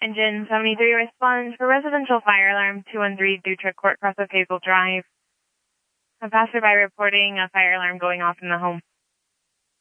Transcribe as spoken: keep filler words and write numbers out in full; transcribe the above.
Engine seventy-three responds for residential fire alarm two one three Dutra Court, Cross of Hazel Drive. A passerby reporting a fire alarm going off in the home.